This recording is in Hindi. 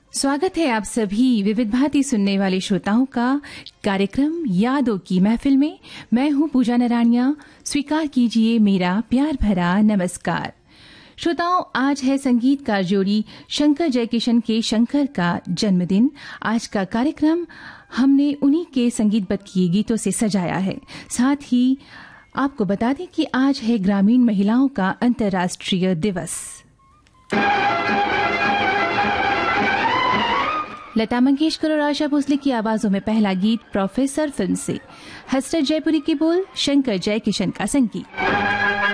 स्वागत है आप सभी विविध भांति सुनने वाले श्रोताओं का कार्यक्रम यादों की महफिल में। मैं हूं पूजा नारायणिया। स्वीकार कीजिए मेरा प्यार भरा नमस्कार। श्रोताओं, आज है संगीतकार जोड़ी शंकर जयकिशन के शंकर का जन्मदिन। आज का कार्यक्रम हमने उन्हीं के संगीतबद्ध किए गीतों से सजाया है। साथ ही आपको बता दें कि आज है ग्रामीण महिलाओं का अंतर्राष्ट्रीय दिवस। लता मंगेशकर और आशा भोसले की आवाजों में पहला गीत प्रोफेसर फिल्म से। हसरत जयपुरी की बोल, शंकर जयकिशन का संगीत।